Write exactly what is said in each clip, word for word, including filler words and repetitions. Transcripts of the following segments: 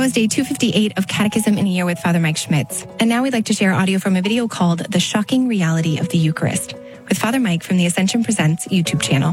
was day two fifty-eight of Catechism in a Year with Father Mike Schmitz. And now we'd like to share audio from a video called The Shocking Reality of the Eucharist with Father Mike from the Ascension Presents YouTube channel.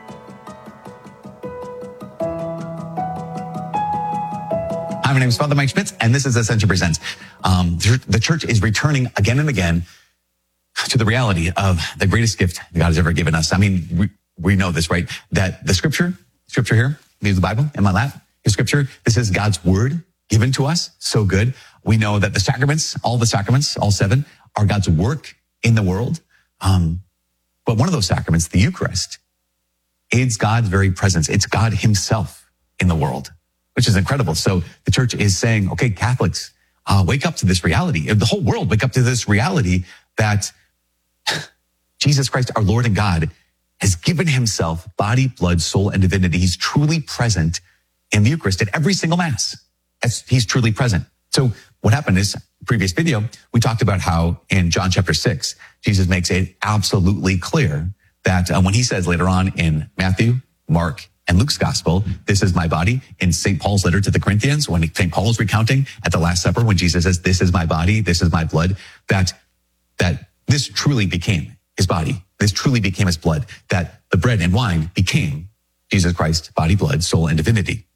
Hi, my name is Father Mike Schmitz, and this is Ascension Presents. Um, the church is returning again and again to the reality of the greatest gift God has ever given us. I mean, we, we know this, right? That the scripture, scripture here, here's the Bible in my lap, the scripture, this is God's word given to us. So good. We know that the sacraments, all the sacraments, all seven, are God's work in the world. Um, but one of those sacraments, the Eucharist, aids God's very presence. It's God himself in the world, which is incredible. So the church is saying, okay, Catholics, uh, wake up to this reality. The whole world, wake up to this reality that Jesus Christ, our Lord and God, has given himself body, blood, soul, and divinity. He's truly present in the Eucharist at every single Mass. He's truly present. So what happened is, previous video, we talked about how in John chapter six, Jesus makes it absolutely clear that uh, when he says later on in Matthew, Mark, and Luke's gospel, this is my body. In Saint Paul's letter to the Corinthians, when Saint Paul is recounting at the Last Supper, when Jesus says, this is my body, this is my blood, that, that this truly became his body. This truly became his blood, that the bread and wine became Jesus Christ, body, blood, soul, and divinity.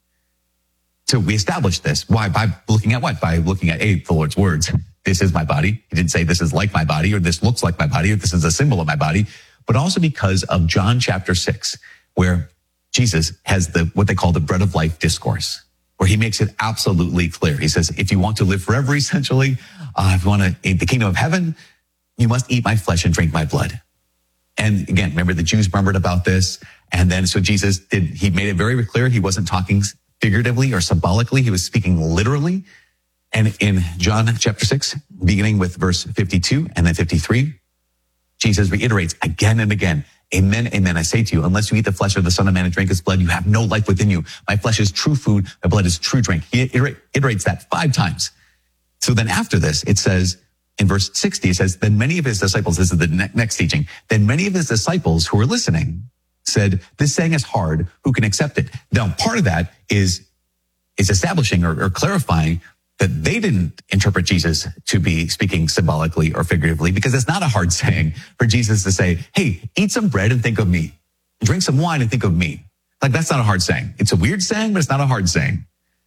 So we established this. Why? By looking at what? By looking at, A, the Lord's words. This is my body. He didn't say this is like my body, or this looks like my body, or this is a symbol of my body, but also because of John chapter six, where Jesus has the, what they call the bread of life discourse, where he makes it absolutely clear. He says, if you want to live forever, essentially, uh, if you want to, in the kingdom of heaven, you must eat my flesh and drink my blood. And again, remember the Jews murmured about this. And then, so Jesus did, he made it very clear. He wasn't talking figuratively or symbolically. He was speaking literally. And in John chapter six, beginning with verse fifty-two and then fifty-three, Jesus reiterates again and again, amen, amen, I say to you, unless you eat the flesh of the Son of Man and drink his blood, you have no life within you. My flesh is true food, my blood is true drink. He iterates that five times. So then after this, it says, in verse sixty, it says, then many of his disciples, this is the ne- next teaching, then many of his disciples who were listening said, this saying is hard, who can accept it? Now, part of that is, is establishing or, or clarifying that they didn't interpret Jesus to be speaking symbolically or figuratively, because it's not a hard saying for Jesus to say, hey, eat some bread and think of me. Drink some wine and think of me. Like, that's not a hard saying. It's a weird saying, but it's not a hard saying.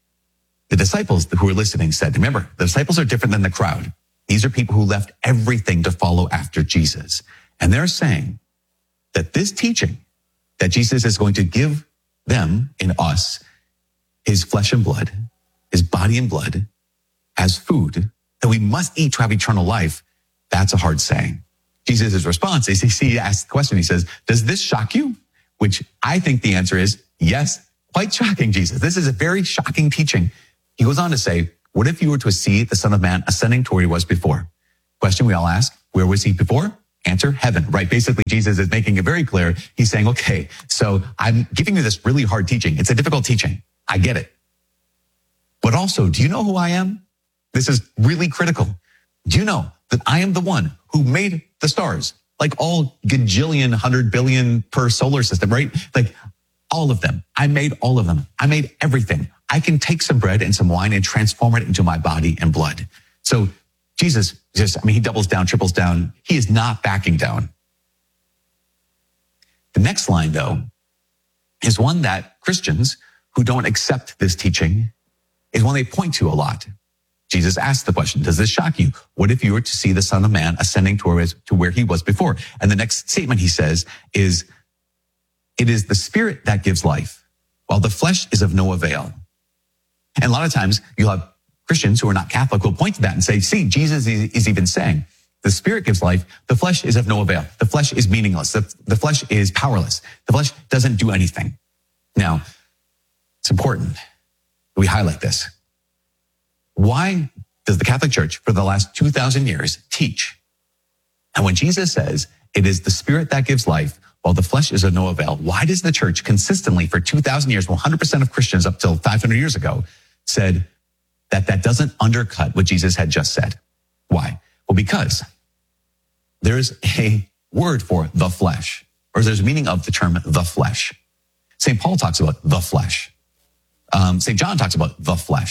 The disciples who were listening said, remember, the disciples are different than the crowd. These are people who left everything to follow after Jesus. And they're saying that this teaching that Jesus is going to give them in us, his flesh and blood, his body and blood, as food that we must eat to have eternal life, that's a hard saying. Jesus' response is, he asks the question, he says, does this shock you? Which I think the answer is yes, quite shocking, Jesus. This is a very shocking teaching. He goes on to say, what if you were to see the Son of Man ascending to where he was before? Question we all ask, where was he before? Answer, heaven, right? Basically, Jesus is making it very clear. He's saying, okay, so I'm giving you this really hard teaching. It's a difficult teaching. I get it. But also, do you know who I am? This is really critical. Do you know that I am the one who made the stars? Like all gajillion, hundred billion per solar system, right? Like all of them. I made all of them. I made everything. I can take some bread and some wine and transform it into my body and blood. So Jesus just, I mean, he doubles down, triples down. He is not backing down. The next line, though, is one that Christians who don't accept this teaching is one they point to a lot. Jesus asked the question, does this shock you? What if you were to see the Son of Man ascending to where he was before? And the next statement he says is, it is the Spirit that gives life, while the flesh is of no avail. And a lot of times you'll have Christians who are not Catholic who will point to that and say, see, Jesus is even saying, the Spirit gives life, the flesh is of no avail. The flesh is meaningless. The, the flesh is powerless. The flesh doesn't do anything. Now, it's important that we highlight this. Why does the Catholic Church for the last two thousand years teach? And when Jesus says, it is the Spirit that gives life, while the flesh is of no avail, why does the church consistently for two thousand years, one hundred percent of Christians up till five hundred years ago said that that doesn't undercut what Jesus had just said? Why? Well, because there's a word for the flesh, or there's a meaning of the term the flesh. Saint Paul talks about the flesh. Um, Saint John talks about the flesh.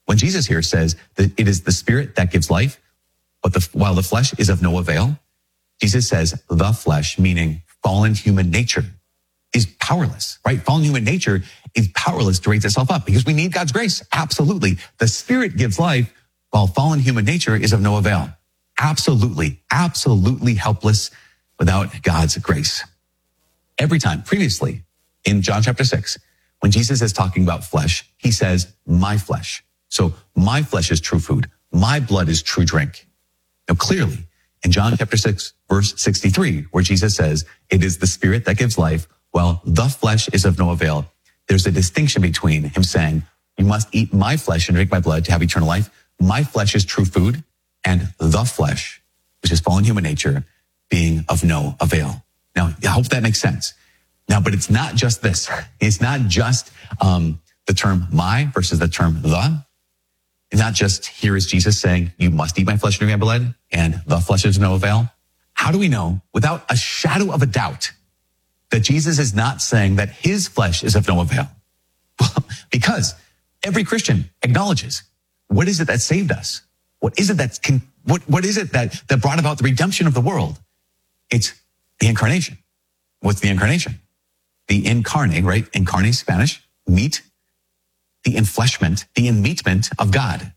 When Jesus here says that it is the spirit that gives life, but the, while the flesh is of no avail, Jesus says the flesh, meaning fallen human nature, is powerless, right? Fallen human nature is powerless to raise itself up because we need God's grace. Absolutely. The spirit gives life while fallen human nature is of no avail. Absolutely, absolutely helpless without God's grace. Every time previously in John chapter six, when Jesus is talking about flesh, he says, my flesh. So my flesh is true food. My blood is true drink. Now clearly in John chapter six, verse sixty-three, where Jesus says, it is the spirit that gives life, while the flesh is of no avail. There's a distinction between him saying, you must eat my flesh and drink my blood to have eternal life. My flesh is true food, and the flesh, which is fallen human nature, being of no avail. Now, I hope that makes sense. Now, but it's not just this. It's not just um, the term my versus the term the. It's not just here is Jesus saying, you must eat my flesh and drink my blood, and the flesh is of no avail. How do we know, without a shadow of a doubt, that Jesus is not saying that his flesh is of no avail? Well, because every Christian acknowledges, what is it that saved us? What is it that can, what, what is it that, that brought about the redemption of the world? It's the incarnation. What's the incarnation? The incarnate, right? Incarnate, Spanish, meat, the enfleshment, the enmeatment of God.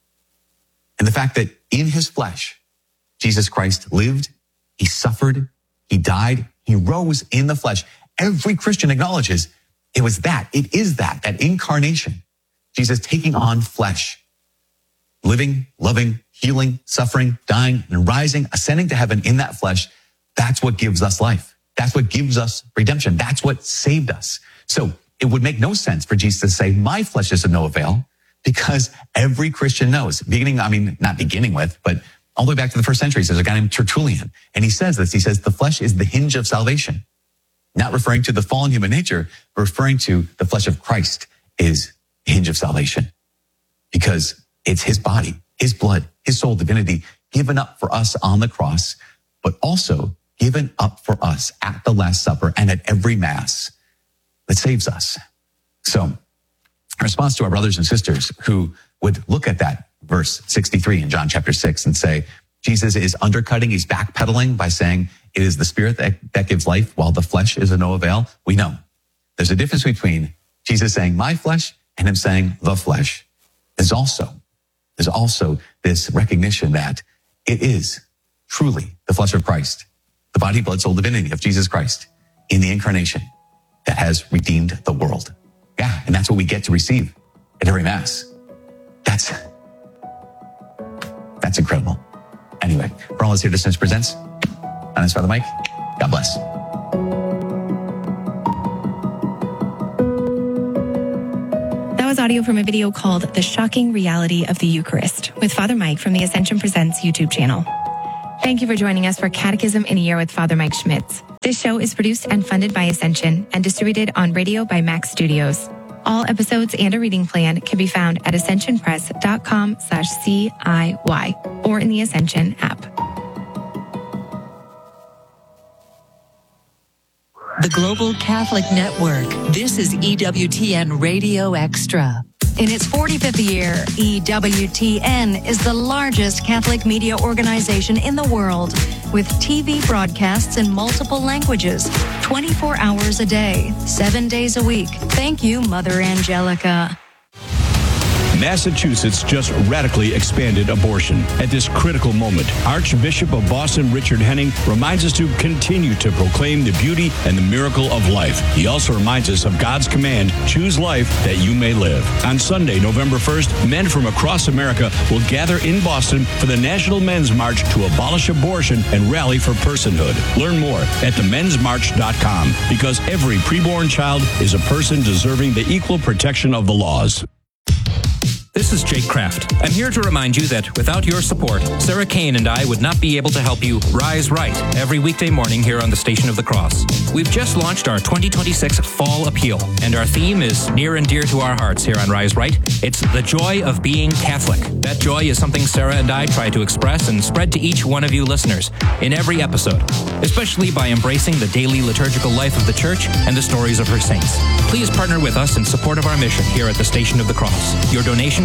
And the fact that in his flesh, Jesus Christ lived, he suffered, he died, he rose in the flesh. Every Christian acknowledges it was that, it is that, that incarnation. Jesus taking on flesh, living, loving, healing, suffering, dying, and rising, ascending to heaven in that flesh. That's what gives us life. That's what gives us redemption. That's what saved us. So it would make no sense for Jesus to say, my flesh is of no avail, because every Christian knows, beginning, I mean, not beginning with, but all the way back to the first century, there's a guy named Tertullian, and he says this, he says, the flesh is the hinge of salvation. Not referring to the fallen human nature, but referring to the flesh of Christ is the hinge of salvation, because it's his body, his blood, his soul, divinity, given up for us on the cross, but also given up for us at the Last Supper and at every Mass that saves us. So, in response to our brothers and sisters who would look at that verse sixty-three in John chapter six and say, Jesus is undercutting, he's backpedaling by saying it is the spirit that, that gives life while the flesh is of no avail. We know there's a difference between Jesus saying my flesh and him saying the flesh. There's also, there's also this recognition that it is truly the flesh of Christ, the body, blood, soul, divinity of Jesus Christ in the incarnation that has redeemed the world. Yeah, and that's what we get to receive at every Mass. That's, that's incredible. Anyway, for all this here, Ascension Presents, I'm his Father Mike. God bless. That was audio from a video called The Shocking Reality of the Eucharist with Father Mike from the Ascension Presents YouTube channel. Thank you for joining us for Catechism in a Year with Father Mike Schmitz. This show is produced and funded by Ascension and distributed on radio by Max Studios. All episodes and a reading plan can be found at ascensionpress.com slash CIY or in the Ascension app. The Global Catholic Network. This is E W T N Radio Extra. In its forty-fifth year, E W T N is the largest Catholic media organization in the world, with T V broadcasts in multiple languages, twenty-four hours a day, seven days a week. Thank you, Mother Angelica. Massachusetts just radically expanded abortion. At this critical moment, Archbishop of Boston Richard Henning reminds us to continue to proclaim the beauty and the miracle of life. He also reminds us of God's command, choose life that you may live. On Sunday, November first, men from across America will gather in Boston for the National Men's March to abolish abortion and rally for personhood. Learn more at the men's march dot com, because every preborn child is a person deserving the equal protection of the laws. This is Jake Kraft. I'm here to remind you that without your support, Sarah Kane and I would not be able to help you rise right every weekday morning here on the Station of the Cross. We've just launched our twenty twenty-six Fall Appeal, and our theme is near and dear to our hearts here on Rise Right. It's the joy of being Catholic. That joy is something Sarah and I try to express and spread to each one of you listeners in every episode, especially by embracing the daily liturgical life of the Church and the stories of her saints. Please partner with us in support of our mission here at the Station of the Cross. Your donation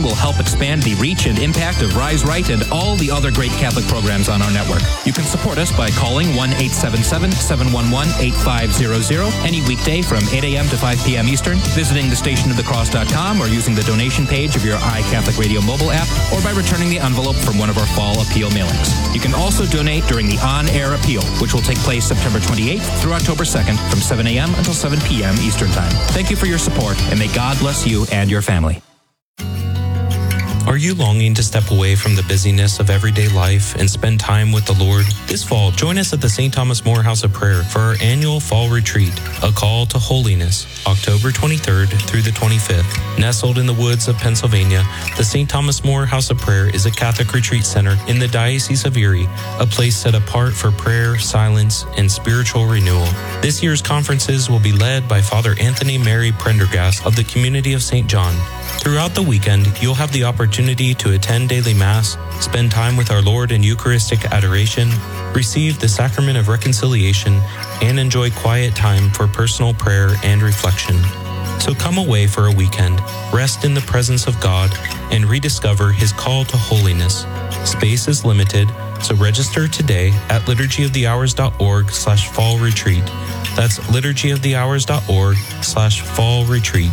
will help expand the reach and impact of Rise Right and all the other great Catholic programs on our network. You can support us by calling one eight seven seven, seven one one, eight five zero zero any weekday from eight a.m. to five p.m. Eastern, visiting the station of the cross dot com or using the donation page of your iCatholic Radio mobile app, or by returning the envelope from one of our fall appeal mailings. You can also donate during the on-air appeal, which will take place September twenty-eighth through October second from seven a.m. until seven p.m. Eastern Time. Thank you for your support, and may God bless you and your family. Are you longing to step away from the busyness of everyday life and spend time with the Lord? This fall, join us at the Saint Thomas More House of Prayer for our annual fall retreat, A Call to Holiness, October twenty-third through the twenty-fifth. Nestled in the woods of Pennsylvania, the Saint Thomas More House of Prayer is a Catholic retreat center in the Diocese of Erie, a place set apart for prayer, silence, and spiritual renewal. This year's conferences will be led by Father Anthony Mary Prendergast of the Community of Saint John. Throughout the weekend, you'll have the opportunity to attend daily Mass, spend time with our Lord in Eucharistic adoration, receive the Sacrament of Reconciliation, and enjoy quiet time for personal prayer and reflection. So come away for a weekend, rest in the presence of God, and rediscover His call to holiness. Space is limited, so register today at liturgy of the hours dot org slash fall retreat. That's liturgy of the hours dot org slash fall retreat.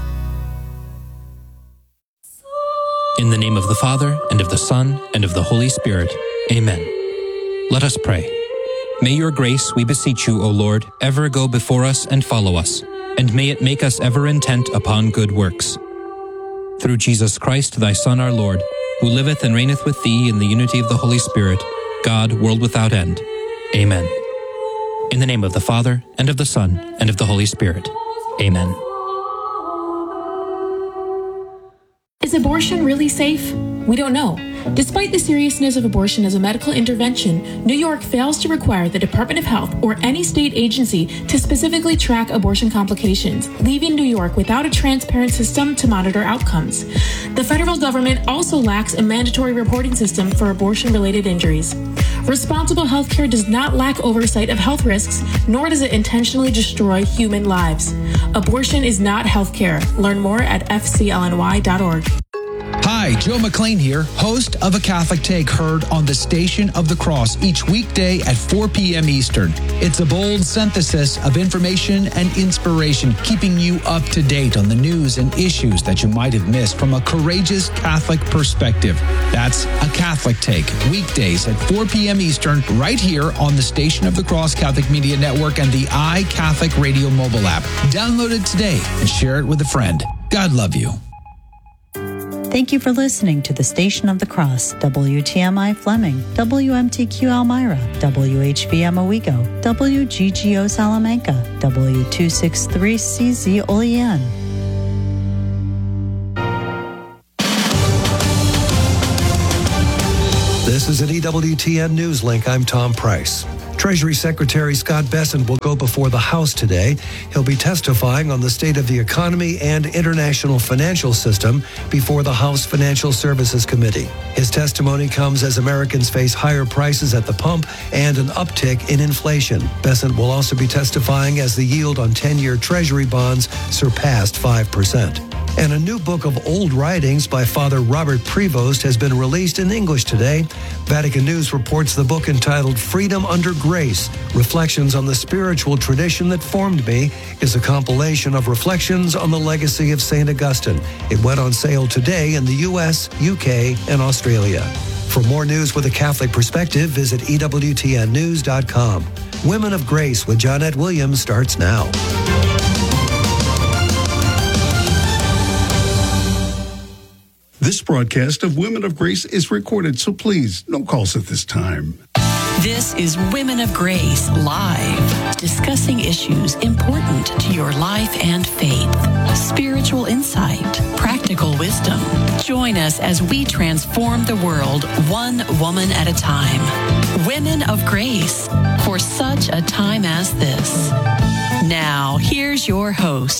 In the name of the Father, and of the Son, and of the Holy Spirit. Amen. Let us pray. May your grace, we beseech you, O Lord, ever go before us and follow us, and may it make us ever intent upon good works. Through Jesus Christ, thy Son, our Lord, who liveth and reigneth with thee in the unity of the Holy Spirit, God, world without end. Amen. In the name of the Father, and of the Son, and of the Holy Spirit. Amen. Is abortion really safe? We don't know. Despite the seriousness of abortion as a medical intervention, New York fails to require the Department of Health or any state agency to specifically track abortion complications, leaving New York without a transparent system to monitor outcomes. The federal government also lacks a mandatory reporting system for abortion-related injuries. Responsible healthcare does not lack oversight of health risks, nor does it intentionally destroy human lives. Abortion is not healthcare. Learn more at f c l n y dot org. Hi, Joe McLean here, host of A Catholic Take, heard on the Station of the Cross each weekday at four p.m. Eastern. It's a bold synthesis of information and inspiration, keeping you up to date on the news and issues that you might have missed from a courageous Catholic perspective. That's A Catholic Take, weekdays at four p.m. Eastern, right here on the Station of the Cross Catholic Media Network and the iCatholic Radio mobile app. Download it today and share it with a friend. God love you. Thank you for listening to the Station of the Cross, W T M I Fleming, W M T Q Elmira, W H V M Owego, W G G O Salamanca, W two sixty-three C Z Olean. This is an E W T N News Link. I'm Tom Price. Treasury Secretary Scott Bessent will go before the House today. He'll be testifying on the state of the economy and international financial system before the House Financial Services Committee. His testimony comes as Americans face higher prices at the pump and an uptick in inflation. Bessent will also be testifying as the yield on ten-year Treasury bonds surpassed five percent. And a new book of old writings by Father Robert Prevost has been released in English today. Vatican News reports the book entitled Freedom Under Grace, Reflections on the Spiritual Tradition That Formed Me, is a compilation of reflections on the legacy of Saint Augustine. It went on sale today in the U S, U K, and Australia. For more news with a Catholic perspective, visit E W T N news dot com. Women of Grace with Johnnette Williams starts now. This broadcast of Women of Grace is recorded, so please, no calls at this time. This is Women of Grace Live, discussing issues important to your life and faith. Spiritual insight, practical wisdom. Join us as we transform the world one woman at a time. Women of Grace, for such a time as this. Now, here's your host,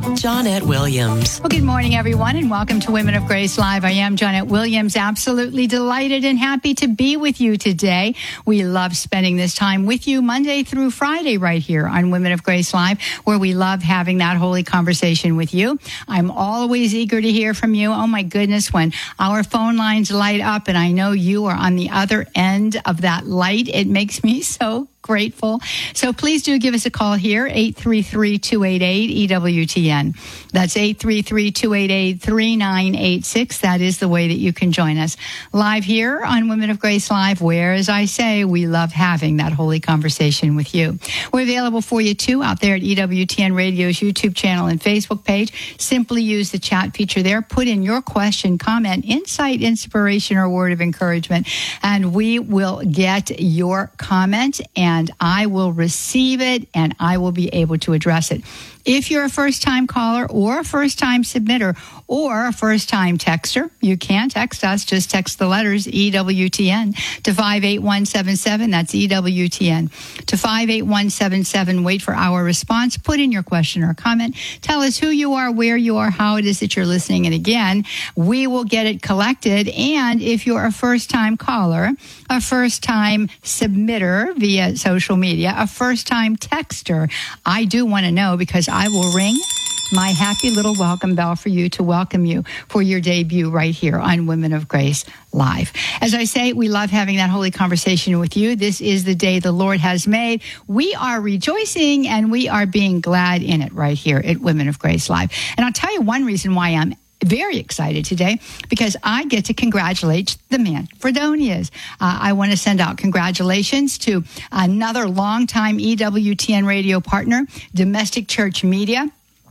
Johnette Williams. Well, good morning, everyone, and welcome to Women of Grace Live. I am Johnette Williams, absolutely delighted and happy to be with you today. We love spending this time with you Monday through Friday right here on Women of Grace Live, where we love having that holy conversation with you. I'm always eager to hear from you. Oh, my goodness, when our phone lines light up and I know you are on the other end of that light, it makes me so grateful. So please do give us a call here, eight three three, two eight eight, E W T N. That's eight three three, two eight eight, three nine eight six. That is the way that you can join us live here on Women of Grace Live, where, as I say, we love having that holy conversation with you. We're available for you, too, out there at E W T N Radio's YouTube channel and Facebook page. Simply use the chat feature there. Put in your question, comment, insight, inspiration, or word of encouragement, and we will get your comment and And I will receive it, and I will be able to address it. If you're a first-time caller or a first-time submitter or a first-time texter, you can text us. Just text the letters E W T N to five eight one seven seven. That's E W T N to five eight one seven seven. Wait for our response. Put in your question or comment. Tell us who you are, where you are, how it is that you're listening. And again, we will get it collected. And if you're a first-time caller, a first-time submitter via social media, a first-time texter, I do want to know, because I will ring my happy little welcome bell for you to welcome you for your debut right here on Women of Grace Live. As I say, we love having that holy conversation with you. This is the day the Lord has made. We are rejoicing and we are being glad in it right here at Women of Grace Live. And I'll tell you one reason why I'm very excited today, because I get to congratulate the Manfredonias. Uh, I want to send out congratulations to another longtime E W T N radio partner, Domestic Church Media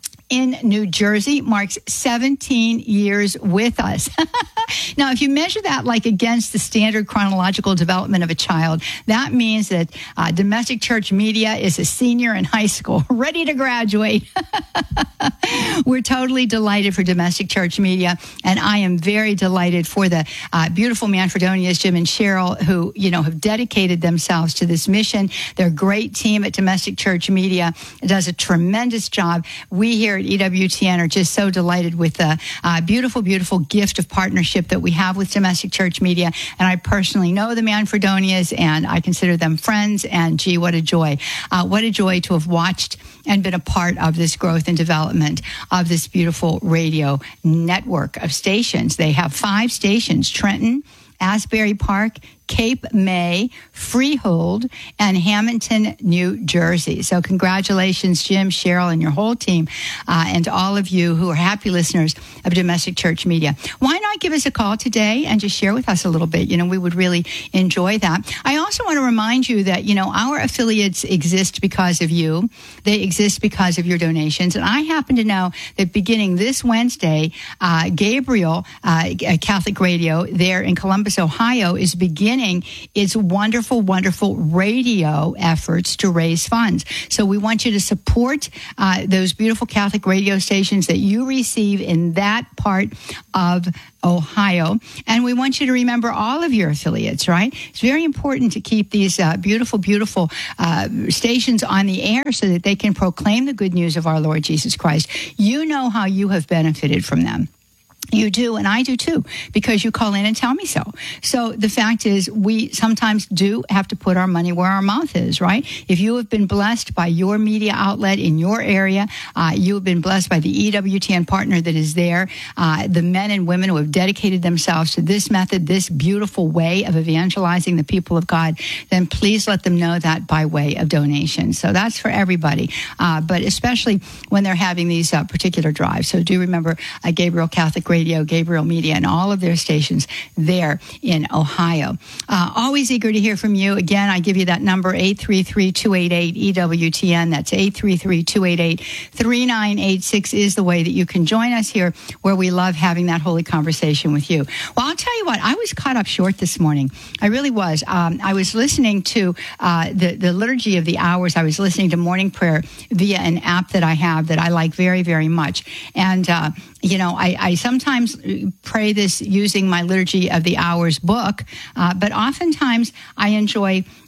in New Jersey, marks seventeen years with us. Now, if you measure that like against the standard chronological development of a child, that means that uh, Domestic Church Media is a senior in high school, ready to graduate. We're totally delighted for Domestic Church Media, and I am very delighted for the uh, beautiful Manfredonias, Jim and Cheryl, who, you know, have dedicated themselves to this mission. They're a great team at Domestic Church Media. It does a tremendous job. We here at E W T N are just so delighted with the uh, beautiful, beautiful gift of partnership that we have with Domestic Church Media. And I personally know the Manfredonias, and I consider them friends. And gee, what a joy. Uh, what a joy to have watched and been a part of this growth and development of this beautiful radio network of stations. They have five stations: Trenton, Asbury Park, Cape May, Freehold, and Hamilton, New Jersey. So congratulations, Jim, Cheryl, and your whole team, uh, and all of you who are happy listeners of Domestic Church Media. Why not give us a call today and just share with us a little bit? You know, we would really enjoy that. I also want to remind you that, you know, our affiliates exist because of you. They exist because of your donations. And I happen to know that beginning this Wednesday, uh, Gabriel uh, Catholic Radio there in Columbus, Ohio, is beginning its wonderful, wonderful radio efforts to raise funds. So we want you to support uh, those beautiful Catholic radio stations that you receive in that part of Ohio. And we want you to remember all of your affiliates, right? It's very important to keep these uh, beautiful, beautiful uh, stations on the air so that they can proclaim the good news of our Lord Jesus Christ. You know how you have benefited from them. You do, and I do too, because you call in and tell me so. So the fact is, we sometimes do have to put our money where our mouth is, right? If you have been blessed by your media outlet in your area, uh, you have been blessed by the E W T N partner that is there, uh, the men and women who have dedicated themselves to this method, this beautiful way of evangelizing the people of God, then please let them know that by way of donation. So that's for everybody, uh, but especially when they're having these uh, particular drives. So do remember uh, Gabriel Catholic Radio, Gabriel Media, and all of their stations there in Ohio. Uh, always eager to hear from you. Again, I give you that number, eight three three, two eight eight, E W T N. That's eight three three, two eight eight, three nine eight six is the way that you can join us here, where we love having that holy conversation with you. Well, I'll tell you what, I was caught up short this morning. I really was. Um, I was listening to uh, the, the Liturgy of the Hours. I was listening to morning prayer via an app that I have that I like very, very much. And, uh, you know, I, I sometimes pray this using my Liturgy of the Hours book, uh, but oftentimes I enjoy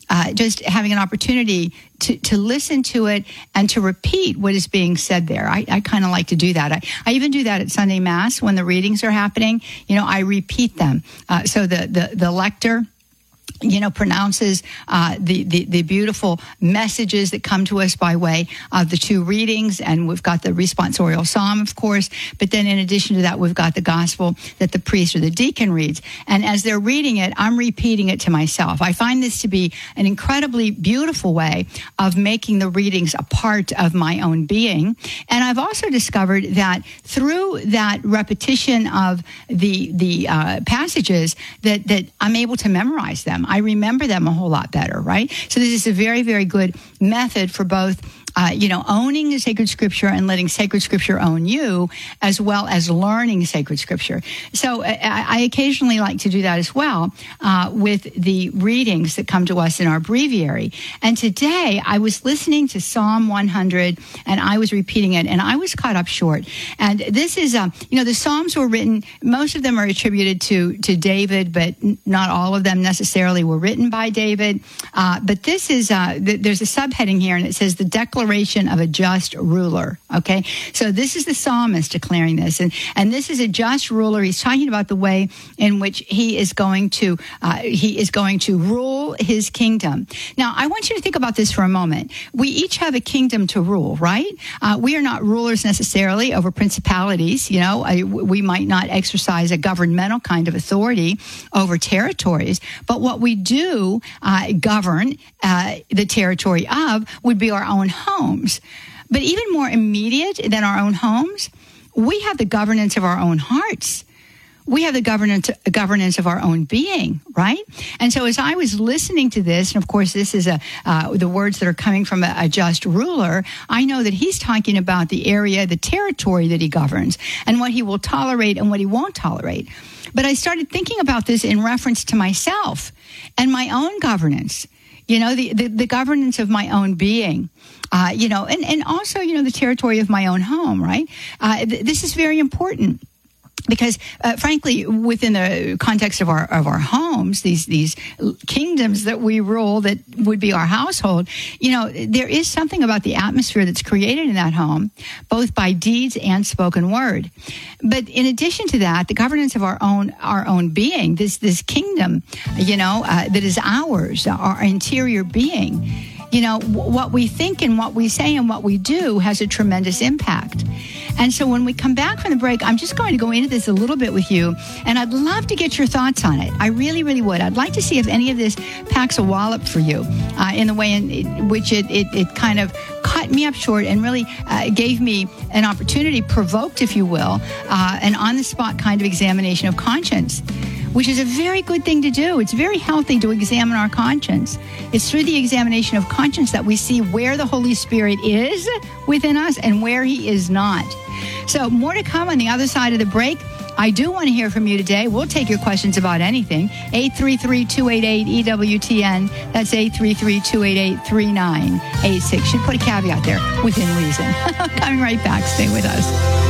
uh, just having an opportunity to, to listen to it and to repeat what is being said there. I, I kind of like to do that. I, I even do that at Sunday Mass when the readings are happening. You know, I repeat them. Uh, so the, the, the lector, you know, pronounces uh, the, the the beautiful messages that come to us by way of the two readings. And we've got the responsorial psalm, of course. But then in addition to that, we've got the gospel that the priest or the deacon reads. And as they're reading it, I'm repeating it to myself. I find this to be an incredibly beautiful way of making the readings a part of my own being. And I've also discovered that through that repetition of the the uh, passages, that, that I'm able to memorize them. I remember them a whole lot better, right? So this is a very, very good method for both, uh, you know, owning the sacred scripture and letting sacred scripture own you, as well as learning sacred scripture. So I, I occasionally like to do that as well uh, with the readings that come to us in our breviary. And today I was listening to Psalm one hundred and I was repeating it, and I was caught up short. And this is, um, you know, the Psalms were written, most of them are attributed to, to David, but not all of them necessarily were written by David. Uh, but this is, uh, th- there's a subheading here, and it says the declaration of a just ruler. Okay. So this is the psalmist declaring this. And, and this is a just ruler. He's talking about the way in which he is going to, uh, he is going to rule his kingdom. Now, I want you to think about this for a moment. We each have a kingdom to rule, right? Uh, we are not rulers necessarily over principalities. You know, I, we might not exercise a governmental kind of authority over territories, but what we do uh, govern uh, the territory of would be our own homes. But even more immediate than our own homes, we have the governance of our own hearts. We have the governance governance of our own being, right? And so as I was listening to this, and of course this is a uh, the words that are coming from a, a just ruler, I know that he's talking about the area, the territory that he governs, and what he will tolerate and what he won't tolerate. But I started thinking about this in reference to myself and my own governance. You know, the, the, the governance of my own being, uh, you know, and, and also, you know, the territory of my own home, right? Uh, th- this is very important. Because, uh, frankly, within the context of our of our homes, these these kingdoms that we rule, that would be our household, you know, there is something about the atmosphere that's created in that home, both by deeds and spoken word. But in addition to that, the governance of our own our own being, this this kingdom, you know, uh, that is ours, our interior being. You know, w- what we think and what we say and what we do has a tremendous impact. And so when we come back from the break, I'm just going to go into this a little bit with you, and I'd love to get your thoughts on it. I really, really would. I'd like to see if any of this packs a wallop for you uh, in the way in which it, it, it kind of caught me up short and really uh, gave me an opportunity, provoked, if you will, uh, an on-the-spot kind of examination of conscience, which is a very good thing to do. It's very healthy to examine our conscience. It's through the examination of conscience that we see where the Holy Spirit is within us and where he is not. So more to come on the other side of the break. I do want to hear from you today. We'll take your questions about anything. eight three three, two eight eight, E W T N. That's eight three three, two eight eight, three nine eight six. Should put a caveat there, within reason. Coming right back. Stay with us.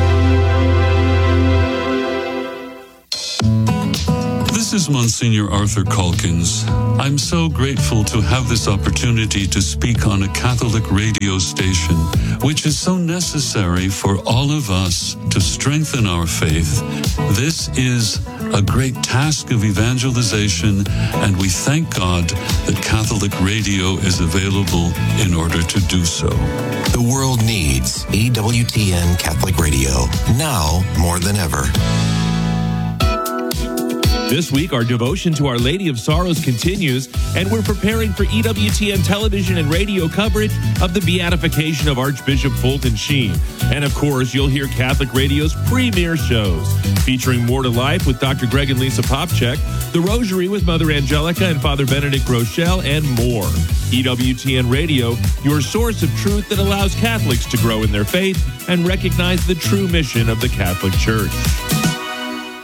This is Monsignor Arthur Calkins. I'm so grateful to have this opportunity to speak on a Catholic radio station, which is so necessary for all of us to strengthen our faith. This is a great task of evangelization, and we thank God that Catholic radio is available in order to do so. The world needs E W T N Catholic Radio, now more than ever. This week, our devotion to Our Lady of Sorrows continues, and we're preparing for E W T N television and radio coverage of the beatification of Archbishop Fulton Sheen. And of course, you'll hear Catholic Radio's premier shows, featuring More to Life with Doctor Greg and Lisa Popchak, The Rosary with Mother Angelica and Father Benedict Rochelle, and more. E W T N Radio, your source of truth that allows Catholics to grow in their faith and recognize the true mission of the Catholic Church.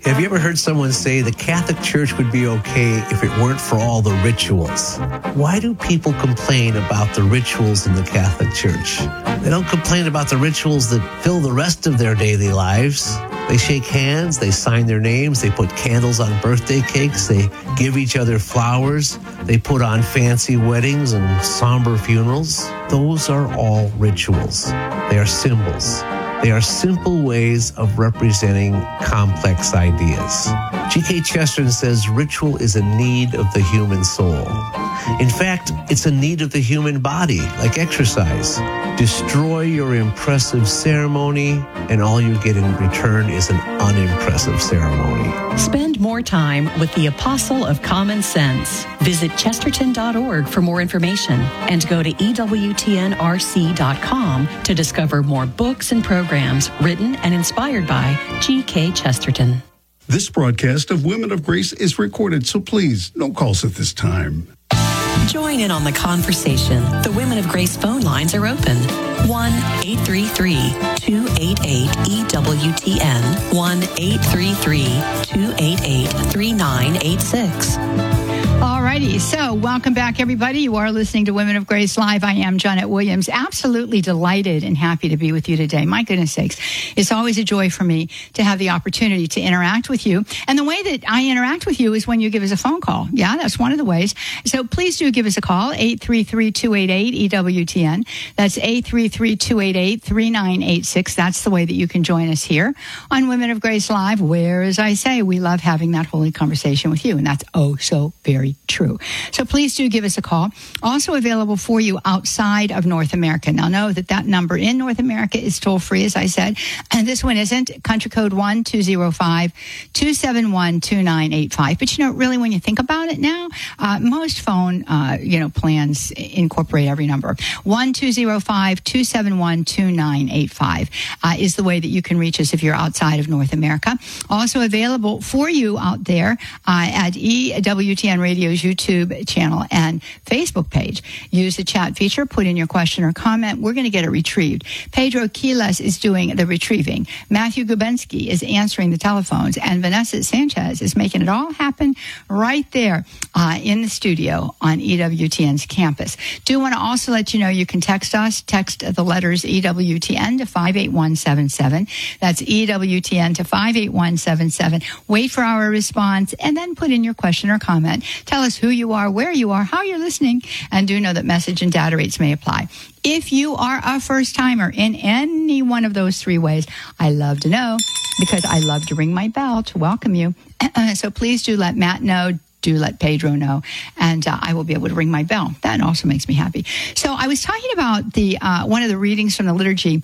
Have you ever heard someone say the Catholic Church would be okay if it weren't for all the rituals? Why do people complain about the rituals in the Catholic Church? They don't complain about the rituals that fill the rest of their daily lives. They shake hands, they sign their names, they put candles on birthday cakes, they give each other flowers, they put on fancy weddings and somber funerals. Those are all rituals. They are symbols. They are simple ways of representing complex ideas. G K Chesterton says ritual is a need of the human soul. In fact, it's a need of the human body, like exercise. Destroy your impressive ceremony, and all you get in return is an unimpressive ceremony. Spend more time with the Apostle of Common Sense. Visit chesterton dot org for more information and go to E W T N R C dot com to discover more books and programs written and inspired by G K Chesterton. This broadcast of Women of Grace is recorded, so please, no calls at this time. Join in on the conversation. The Women of Grace phone lines are open. one eight three three, two eight eight, E W T N. one eight three three, two eight eight, three nine eight six. Alrighty, so welcome back, everybody. You are listening to Women of Grace Live. I am Janet Williams. Absolutely delighted and happy to be with you today. My goodness sakes, it's always a joy for me to have the opportunity to interact with you. And the way that I interact with you is when you give us a phone call. Yeah, that's one of the ways. So please do give us a call, eight three three, two eight eight, E W T N. That's eight three three, two eight eight, three nine eight six. That's the way that you can join us here on Women of Grace Live, where, as I say, we love having that holy conversation with you. And that's oh so very true. So please do give us a call. Also available for you outside of North America. Now know that that number in North America is toll free, as I said, and this one isn't. Country code one two zero five, two seven one, two nine eight five. But you know, really, when you think about it now, uh, most phone uh, you know plans incorporate every number. one two zero five, two seven one, two nine eight five uh, is the way that you can reach us if you're outside of North America. Also available for you out there uh, at E W T N Radio's YouTube channel and Facebook page. Use the chat feature, put in your question or comment. We're going to get it retrieved. Pedro Quiles is doing the retrieving. Matthew Gubensky is answering the telephones, and Vanessa Sanchez is making it all happen right there uh, in the studio on E W T N's campus. Do want to also let you know you can text us. Text the letters E W T N to five eight one seven seven. That's E W T N to five eight one seven seven. Wait for our response and then put in your question or comment. Tell us who you are, where you are, how you're listening, and do know that message and data rates may apply. If you are a first-timer in any one of those three ways, I love to know, because I love to ring my bell to welcome you. So please do let Matt know. Do let Pedro know, and uh, I will be able to ring my bell. That also makes me happy. So I was talking about the uh, one of the readings from the liturgy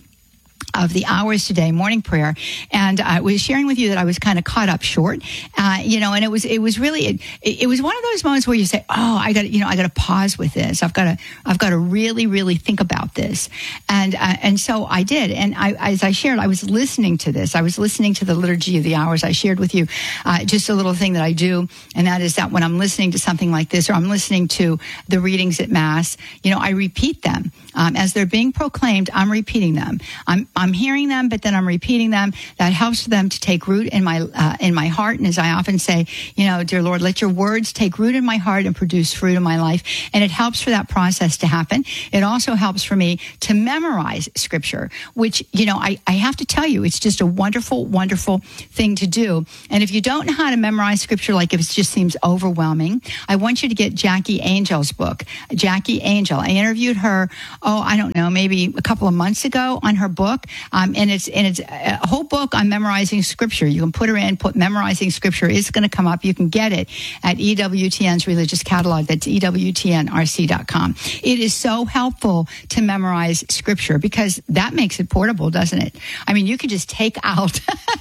of the hours today, morning prayer, and I was sharing with you that I was kind of caught up short, uh, you know, and it was it was really it, it was one of those moments where you say, oh, I got you know I got to pause with this. I've got to I've got to really really think about this, and uh, and so I did. And I, as I shared, I was listening to this. I was listening to the liturgy of the hours. I shared with you uh, just a little thing that I do, and that is that when I'm listening to something like this, or I'm listening to the readings at Mass, you know, I repeat them um, as they're being proclaimed. I'm repeating them. I'm I'm hearing them, but then I'm repeating them. That helps for them to take root in my uh, in my heart. And as I often say, you know, dear Lord, let your words take root in my heart and produce fruit in my life. And it helps for that process to happen. It also helps for me to memorize Scripture, which, you know, I, I have to tell you, it's just a wonderful, wonderful thing to do. And if you don't know how to memorize Scripture, like if it just seems overwhelming, I want you to get Jackie Angel's book. Jackie Angel. I interviewed her, oh, I don't know, maybe a couple of months ago on her book. Um, and it's and it's a whole book on memorizing Scripture. You can put her in, put memorizing Scripture. It's going to come up. You can get it at E W T N's religious catalog. That's E W T N R C dot com. It is so helpful to memorize Scripture because that makes it portable, doesn't it? I mean, you could just take out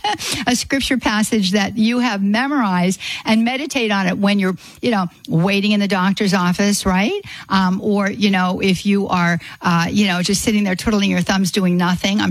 a Scripture passage that you have memorized and meditate on it when you're, you know, waiting in the doctor's office, right? Um, or, you know, if you are, uh, you know, just sitting there twiddling your thumbs doing nothing. I'm sure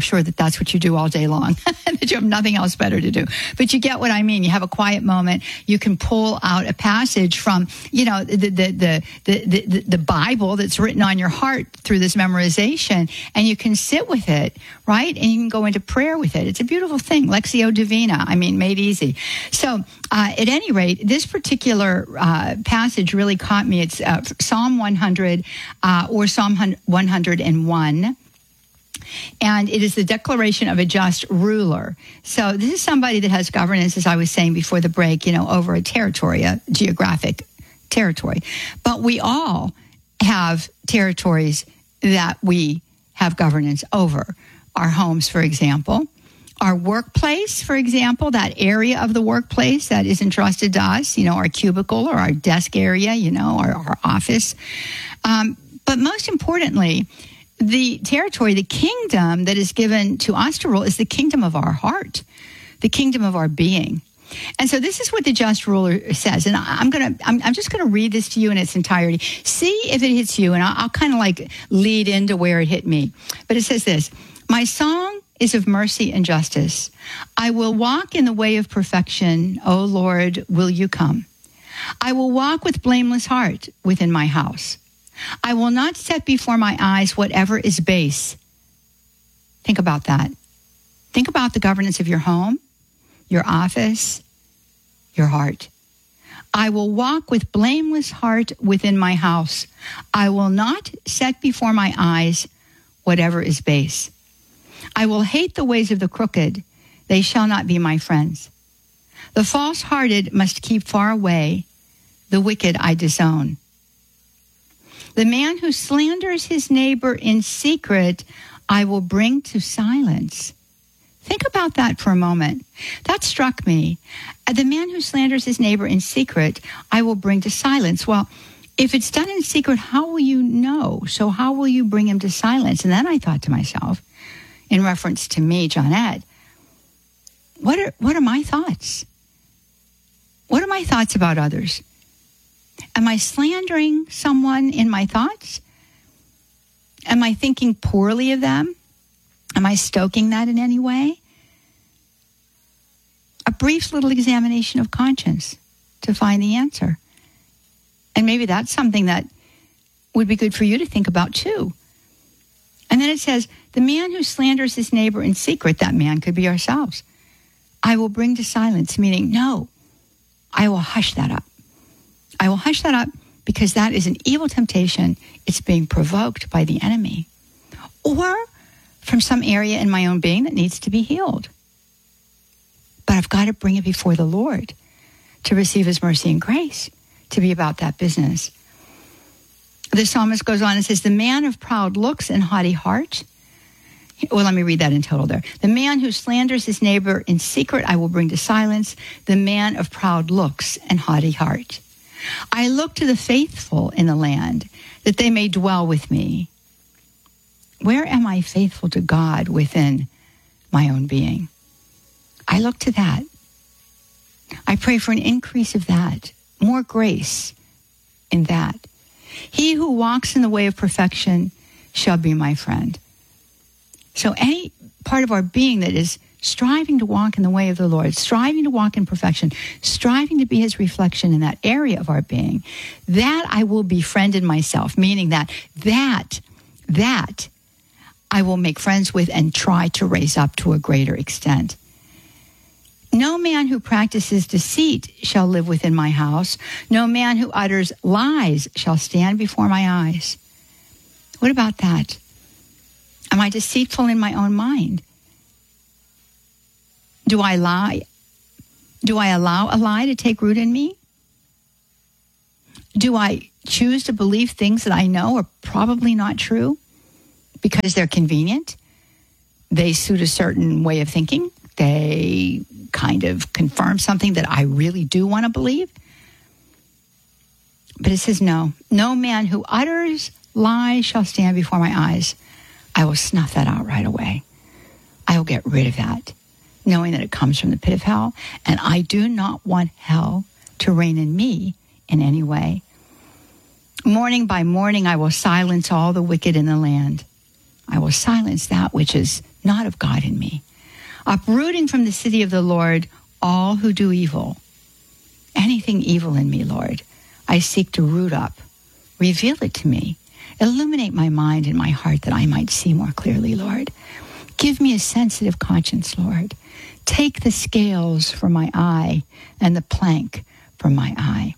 sure that that's what you do all day long, that you have nothing else better to do. But you get what I mean. You have a quiet moment. You can pull out a passage from, you know, the the the the the, the Bible that's written on your heart through this memorization, and you can sit with it, right? And you can go into prayer with it. It's a beautiful thing. Lectio Divina. I mean, made easy. So, uh, at any rate, this particular uh, passage really caught me. It's uh, Psalm one hundred uh, or Psalm one hundred one. And it is the declaration of a just ruler. So this is somebody that has governance, as I was saying before the break, you know, over a territory, a geographic territory. But we all have territories that we have governance over. Our homes, for example. Our workplace, for example, that area of the workplace that is entrusted to us, you know, our cubicle or our desk area, you know, our, our office. Um, but most importantly, the territory, the kingdom that is given to us to rule is the kingdom of our heart, the kingdom of our being. And so this is what the just ruler says. And I'm going to, I'm, I'm just going to read this to you in its entirety. See if it hits you. And I'll, I'll kind of like lead into where it hit me. But it says this, my song is of mercy and justice. I will walk in the way of perfection. O Lord, will you come? I will walk with blameless heart within my house. I will not set before my eyes whatever is base. Think about that. Think about the governance of your home, your office, your heart. I will walk with blameless heart within my house. I will not set before my eyes whatever is base. I will hate the ways of the crooked. They shall not be my friends. The false-hearted must keep far away. The wicked I disown. The man who slanders his neighbor in secret, I will bring to silence. Think about that for a moment. That struck me. The man who slanders his neighbor in secret, I will bring to silence. Well, if it's done in secret, how will you know? So how will you bring him to silence? And then I thought to myself, in reference to me, Johnette, what are, what are my thoughts? What are my thoughts about others? Am I slandering someone in my thoughts? Am I thinking poorly of them? Am I stoking that in any way? A brief little examination of conscience to find the answer. And maybe that's something that would be good for you to think about too. And then it says, the man who slanders his neighbor in secret, that man could be ourselves. I will bring to silence, meaning, no, I will hush that up. I will hush that up because that is an evil temptation. It's being provoked by the enemy or from some area in my own being that needs to be healed. But I've got to bring it before the Lord to receive his mercy and grace, to be about that business. The psalmist goes on and says, the man of proud looks and haughty heart. Well, let me read that in total there. The man who slanders his neighbor in secret, I will bring to silence. The man of proud looks and haughty heart. I look to the faithful in the land, that they may dwell with me. Where am I faithful to God within my own being? I look to that. I pray for an increase of that, more grace in that. He who walks in the way of perfection shall be my friend. So any part of our being that is striving to walk in the way of the Lord, striving to walk in perfection, striving to be his reflection in that area of our being, that I will befriend in myself, meaning that, that, that I will make friends with and try to raise up to a greater extent. No man who practices deceit shall live within my house. No man who utters lies shall stand before my eyes. What about that? Am I deceitful in my own mind? Do I lie? Do I allow a lie to take root in me? Do I choose to believe things that I know are probably not true because they're convenient? They suit a certain way of thinking. They kind of confirm something that I really do want to believe. But it says, no, no man who utters lies shall stand before my eyes. I will snuff that out right away. I will get rid of that, knowing that it comes from the pit of hell, and I do not want hell to reign in me in any way. Morning by morning, I will silence all the wicked in the land. I will silence that which is not of God in me. Uprooting from the city of the Lord all who do evil. Anything evil in me, Lord, I seek to root up. Reveal it to me. Illuminate my mind and my heart that I might see more clearly, Lord. Give me a sensitive conscience, Lord. Take the scales from my eye and the plank from my eye.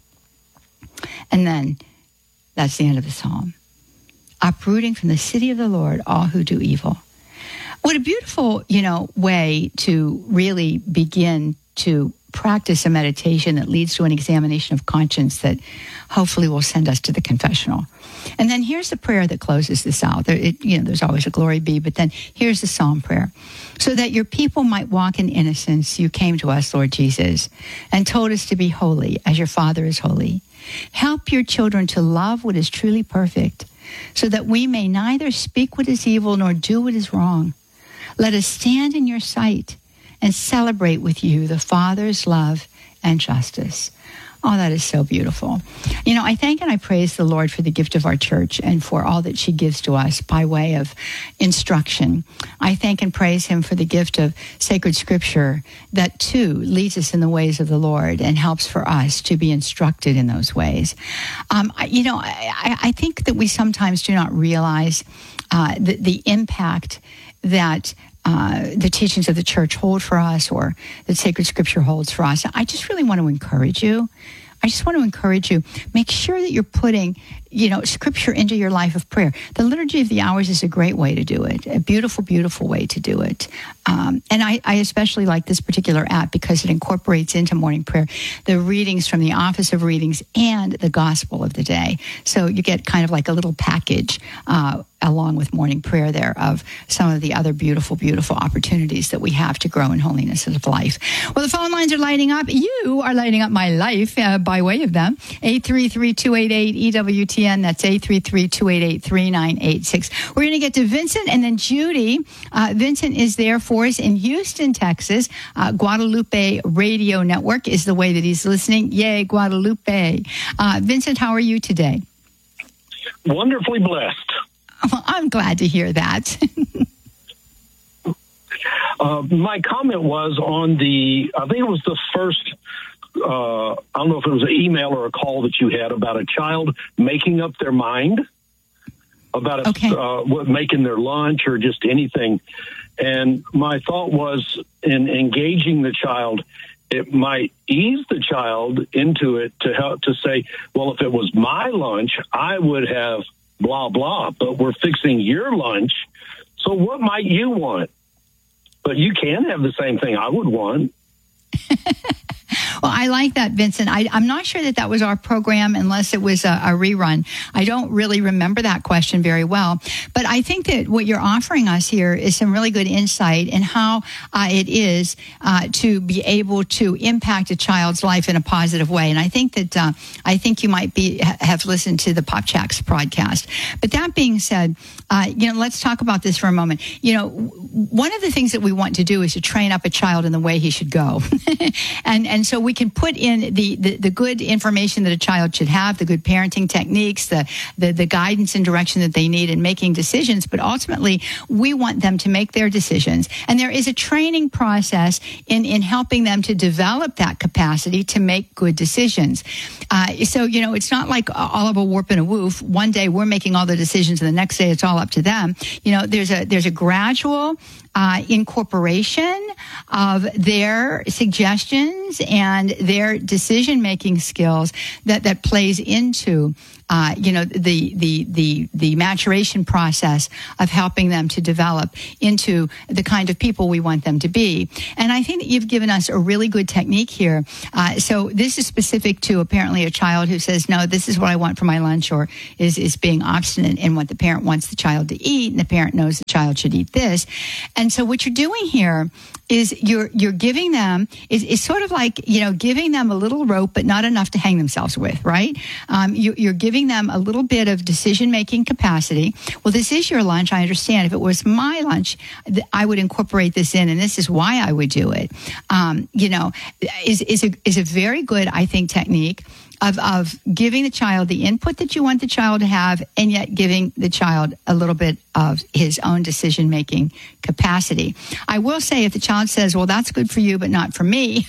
And then that's the end of the psalm. Uprooting from the city of the Lord all who do evil. What a beautiful, you know, way to really begin to practice a meditation that leads to an examination of conscience that hopefully will send us to the confessional. And then here's the prayer that closes this out. There, it, you know, there's always a glory be, but then here's the psalm prayer. So that your people might walk in innocence, you came to us, Lord Jesus, and told us to be holy as your Father is holy. Help your children to love what is truly perfect, so that we may neither speak what is evil nor do what is wrong. Let us stand in your sight and celebrate with you the Father's love and justice. Oh, that is so beautiful. You know, I thank and I praise the Lord for the gift of our church and for all that she gives to us by way of instruction. I thank and praise him for the gift of sacred scripture that, too, leads us in the ways of the Lord and helps for us to be instructed in those ways. Um, I, you know, I, I think that we sometimes do not realize uh, the, the impact that Uh, the teachings of the church hold for us, or that sacred scripture holds for us. I just really want to encourage you. I just want to encourage you. Make sure that you're putting, you know, scripture into your life of prayer. The Liturgy of the Hours is a great way to do it. A beautiful, beautiful way to do it. Um, and I, I especially like this particular app because it incorporates into morning prayer the readings from the Office of Readings and the Gospel of the day. So you get kind of like a little package uh, along with morning prayer there of some of the other beautiful, beautiful opportunities that we have to grow in holiness of life. Well, the phone lines are lighting up. You are lighting up my life uh, by way of them. eight three three, two eight eight, E W T N. That's eight three three, two eight eight, three nine eight six. We're going to get to Vincent and then Judy. Uh, Vincent is there for us in Houston, Texas. Uh, Guadalupe Radio Network is the way that he's listening. Yay, Guadalupe. Uh, Vincent, how are you today? Wonderfully blessed. Well, I'm glad to hear that. uh, my comment was on the, I think it was the first, uh, I don't know if it was an email or a call that you had about a child making up their mind about a, okay. uh, what, making their lunch or just anything. And my thought was in engaging the child, it might ease the child into it to help to say, well, if it was my lunch, I would have blah, blah, but we're fixing your lunch. So what might you want? But you can have the same thing I would want. Well, I like that, Vincent. I, I'm not sure that that was our program unless it was a, a rerun. I don't really remember that question very well. But I think that what you're offering us here is some really good insight in how uh, it is uh, to be able to impact a child's life in a positive way. And I think that uh, I think you might be have listened to the Pop Chacks podcast. But that being said, uh, you know, let's talk about this for a moment. You know, one of the things that we want to do is to train up a child in the way he should go. and and so we can put in the, the, the good information that a child should have, the good parenting techniques, the, the, the guidance and direction that they need in making decisions. But ultimately, we want them to make their decisions. And there is a training process in, in helping them to develop that capacity to make good decisions. Uh, so, you know, it's not like all of a warp and a woof. One day we're making all the decisions and the next day it's all up to them. You know, there's a, there's a gradual Uh, incorporation of their suggestions and their decision-making skills that, that plays into, uh, you know, the, the, the, the maturation process of helping them to develop into the kind of people we want them to be. And I think that you've given us a really good technique here. Uh, so this is specific to apparently a child who says, no, this is what I want for my lunch, or is, is being obstinate in what the parent wants the child to eat, and the parent knows the child should eat this. And so what you're doing here is you're you're giving them, is it's sort of like, you know, giving them a little rope, but not enough to hang themselves with, right? Um, you, you're giving them a little bit of decision-making capacity. Well, this is your lunch. I understand. If it was my lunch, I would incorporate this in, and this is why I would do it. Um, you know, is, is, a, is a very good, I think, technique of, of giving the child the input that you want the child to have, and yet giving the child a little bit of his own decision-making capacity. I will say if the child says, well, that's good for you, but not for me,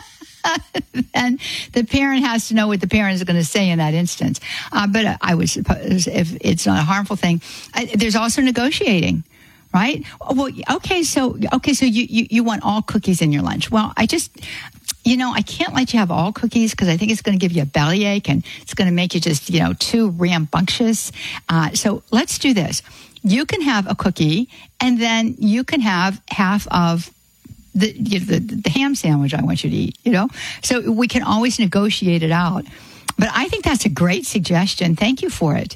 then the parent has to know what the parent is going to say in that instance. Uh, but I would suppose if it's not a harmful thing, I, there's also negotiating. Right? Well, okay, so okay, so you, you, you want all cookies in your lunch. Well, I just, you know, I can't let you have all cookies because I think it's going to give you a bellyache and it's going to make you just, you know, too rambunctious. Uh, so let's do this. You can have a cookie and then you can have half of the, you know, the, the ham sandwich I want you to eat, you know? So we can always negotiate it out. But I think that's a great suggestion. Thank you for it.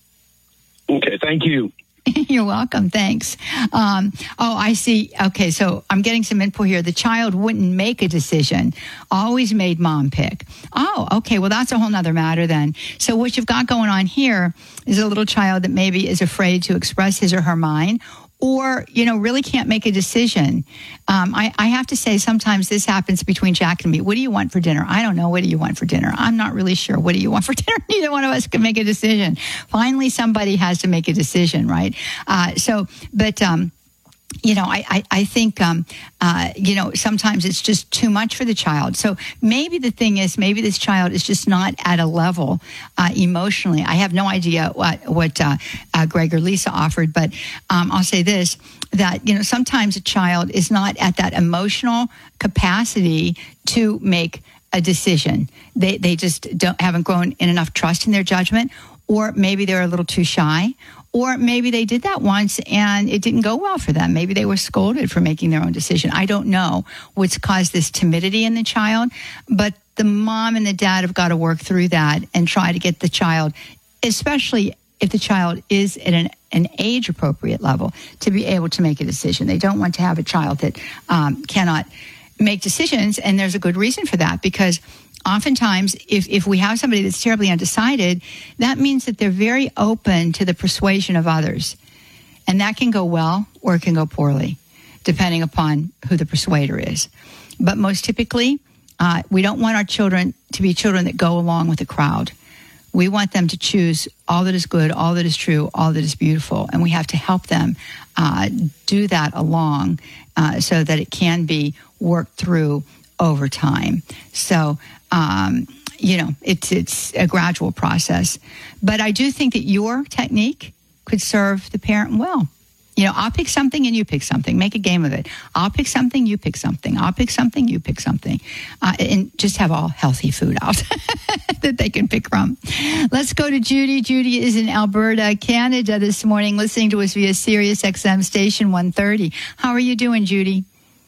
Okay, thank you. You're welcome. Thanks. Um, oh, I see. Okay, so I'm getting some info here. The child wouldn't make a decision, always made mom pick. Oh, okay. Well, that's a whole nother matter then. So what you've got going on here is a little child that maybe is afraid to express his or her mind, or, you know, really can't make a decision. Um, I, I have to say, sometimes this happens between Jack and me. What do you want for dinner? I don't know. What do you want for dinner? I'm not really sure. What do you want for dinner? Neither one of us can make a decision. Finally, somebody has to make a decision, right? Uh, so, but, um, you know, I, I, I think, um, uh, you know, sometimes it's just too much for the child. So maybe the thing is, maybe this child is just not at a level uh, emotionally. I have no idea what, what uh, uh, Greg or Lisa offered, but um, I'll say this, that, you know, sometimes a child is not at that emotional capacity to make a decision. They, they just don't haven't grown in enough trust in their judgment, or maybe they're a little too shy. Or maybe they did that once and it didn't go well for them. Maybe they were scolded for making their own decision. I don't know what's caused this timidity in the child, but the mom and the dad have got to work through that and try to get the child, especially if the child is at an, an age-appropriate level, to be able to make a decision. They don't want to have a child that um, cannot make decisions, and there's a good reason for that, because oftentimes, if, if we have somebody that's terribly undecided, that means that they're very open to the persuasion of others. And that can go well or it can go poorly, depending upon who the persuader is. But most typically, uh, we don't want our children to be children that go along with the crowd. We want them to choose all that is good, all that is true, all that is beautiful. And we have to help them uh, do that along uh, so that it can be worked through over time. So, um, you know, it's it's a gradual process. But I do think that your technique could serve the parent well. You know, I'll pick something and you pick something. Make a game of it. I'll pick something, you pick something. I'll pick something, you pick something. Uh, and just have all healthy food out that they can pick from. Let's go to Judy. Judy is in Alberta, Canada this morning, listening to us via Sirius X M Station one thirty. How are you doing, Judy?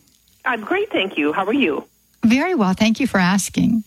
I'm great, thank you. How are you? Very well. Thank you for asking.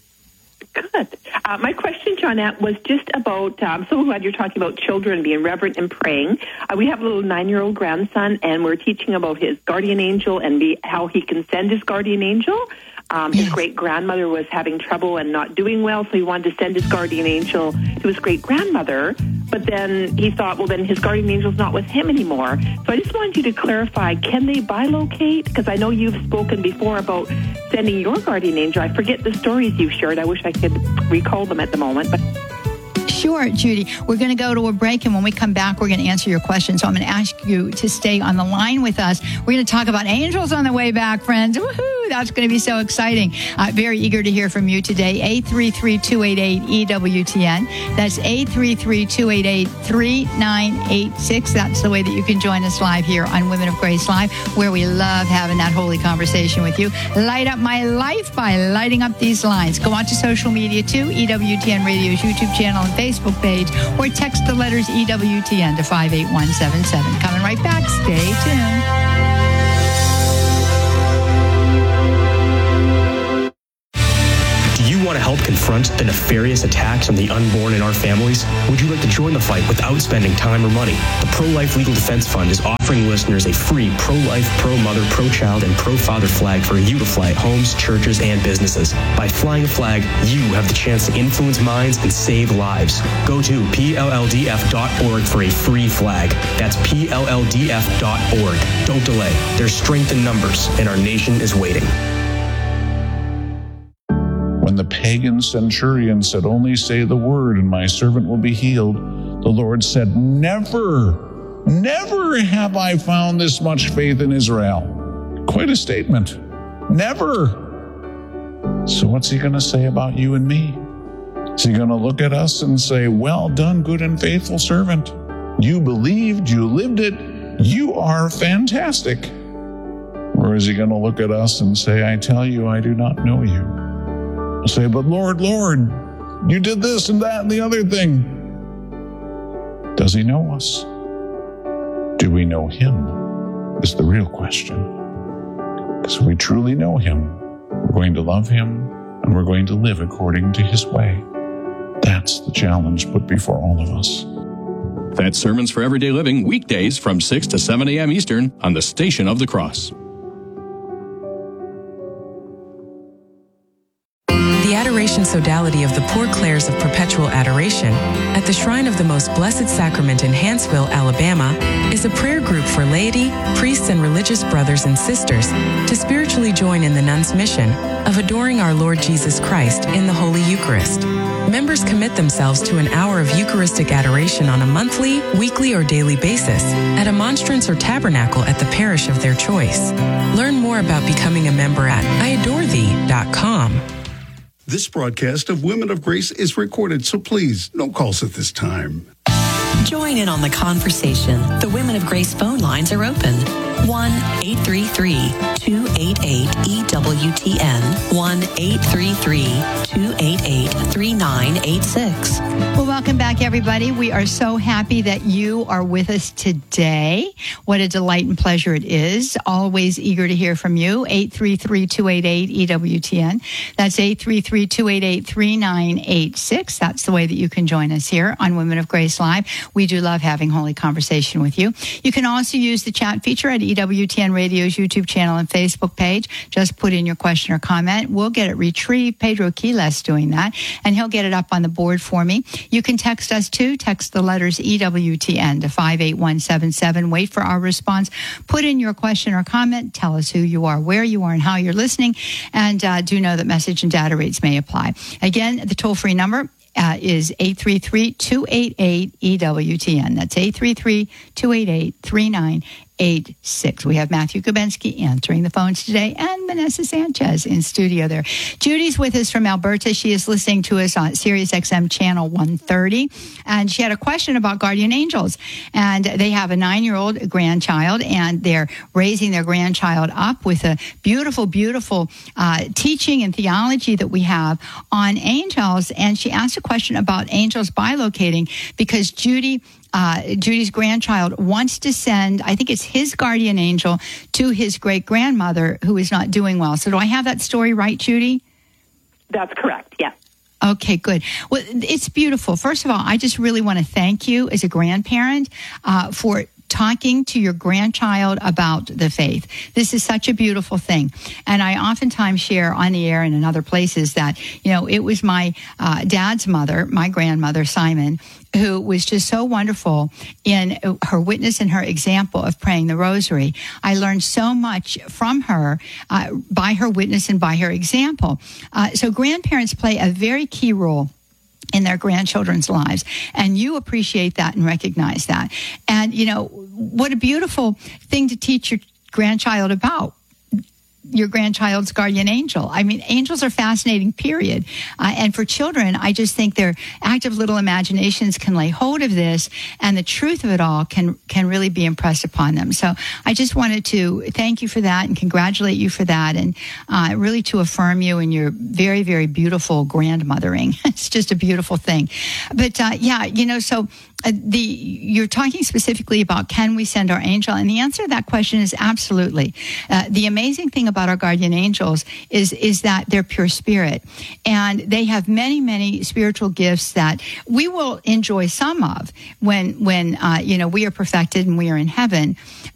Good. Uh, my question, Johnette, was just about, uh, I'm so glad you're talking about children being reverent and praying. Uh, we have a little nine-year-old grandson, and we're teaching about his guardian angel and be, how he can send his guardian angel. Um, his great-grandmother was having trouble and not doing well, so he wanted to send his guardian angel to his great-grandmother. But then he thought, well, then his guardian angel's not with him anymore. So I just wanted you to clarify, can they bilocate? Because I know you've spoken before about sending your guardian angel. I forget the stories you've shared. I wish I could recall them at the moment. But Sure, Judy. We're going to go to a break, and when we come back, we're going to answer your question. So I'm going to ask you to stay on the line with us. We're going to talk about angels on the way back, friends. Woohoo! That's going to be so exciting. Uh, very eager to hear from you today. eight three three, two eight eight, E W T N. That's eight three three, two eight eight, three nine eight six. That's the way that you can join us live here on Women of Grace Live, where we love having that holy conversation with you. Light up my life by lighting up these lines. Go on to social media, too. E W T N Radio's YouTube channel and Facebook page, or text the letters E W T N to five eight one seven seven. Coming right back. Stay tuned. Do you want to help confront the nefarious attacks on the unborn in our families? Would you like to join the fight without spending time or money? The Pro-Life Legal Defense Fund is offering listeners a free pro-life, pro-mother, pro-child, and pro-father flag for you to fly at homes, churches, and businesses. By flying a flag, you have the chance to influence minds and save lives. Go to P L L D F dot org for a free flag. That's P L L D F dot org. Don't delay. There's strength in numbers, and our nation is waiting. When the pagan centurion said, "Only say the word and my servant will be healed," the Lord said, "Never Never have I found this much faith in Israel. Quite a statement. Never. So what's he going to say about you and me? Is he going to look at us and say, well done, good and faithful servant. You believed, you lived it, you are fantastic. Or is he going to look at us and say, I tell you, I do not know you? He'll say, but Lord, Lord, you did this and that and the other thing. Does he know us? Do we know him? Is the real question. Because if we truly know him, we're going to love him and we're going to live according to his way. That's the challenge put before all of us. That's Sermons for Everyday Living, weekdays from six to seven a.m. Eastern on the Station of the Cross. The Adoration Sodality of the Poor Clares of Perpetual Adoration at the Shrine of the Most Blessed Sacrament in Hanceville, Alabama, is a prayer group for laity, priests, and religious brothers and sisters to spiritually join in the nuns' mission of adoring our Lord Jesus Christ in the Holy Eucharist. Members commit themselves to an hour of Eucharistic adoration on a monthly, weekly, or daily basis at a monstrance or tabernacle at the parish of their choice. Learn more about becoming a member at I adore thee dot com. This broadcast of Women of Grace is recorded, so please, no calls at this time. Join in on the conversation. The Women of Grace phone lines are open. one eight three three, two eight eight, E W T N. one eight three three, two eight eight, three nine eight six. Well, welcome back, everybody. We are so happy that you are with us today. What a delight and pleasure it is. Always eager to hear from you. eight three three, two eight eight, E W T N. That's eight three three, two eight eight, three nine eight six. That's the way that you can join us here on Women of Grace Live. We do love having holy conversation with you. You can also use the chat feature at E W T N Radio's YouTube channel and Facebook page. Just put in your question or comment. We'll get it retrieved. Pedro Quiles doing that, and he'll get it up on the board for me. You can text us too. Text the letters E W T N to five eight one seven seven. Wait for our response. Put in your question or comment. Tell us who you are, where you are, and how you're listening. And uh, do know that message and data rates may apply. Again, the toll-free number Uh, is eight three three, two eight eight, E W T N. That's eight three three, two eight eight, three nine eight six. We have Matthew Kubensky answering the phones today and Vanessa Sanchez in studio there. Judy's with us from Alberta. She is listening to us on Sirius X M channel one thirty, and she had a question about guardian angels. And they have a nine-year-old grandchild, and they're raising their grandchild up with a beautiful, beautiful uh, teaching and theology that we have on angels. And she asked a question about angels bilocating because Judy Uh, Judy's grandchild wants to send, I think it's his guardian angel, to his great-grandmother who is not doing well. So do I have that story right, Judy? That's correct, yes. Okay, good. Well, it's beautiful. First of all, I just really want to thank you as a grandparent uh, for talking to your grandchild about the faith. This is such a beautiful thing. And I oftentimes share on the air and in other places that, you know, it was my uh, dad's mother, my grandmother, Simon, who was just so wonderful in her witness and her example of praying the rosary. I learned so much from her uh, by her witness and by her example. Uh, so grandparents play a very key role in their grandchildren's lives. And you appreciate that and recognize that. And, you know, what a beautiful thing to teach your grandchild about. Your grandchild's guardian angel. I mean, angels are fascinating, period. Uh, and for children, I just think their active little imaginations can lay hold of this, and the truth of it all can can really be impressed upon them. So I just wanted to thank you for that and congratulate you for that, and uh, really to affirm you in your very, very beautiful grandmothering. It's just a beautiful thing. But uh, yeah, you know, so uh, the you're talking specifically about can we send our angel, and the answer to that question is absolutely. Uh, the amazing thing about our guardian angels is is that they're pure spirit, and they have many, many spiritual gifts that we will enjoy some of when when uh, you know we are perfected and we are in heaven.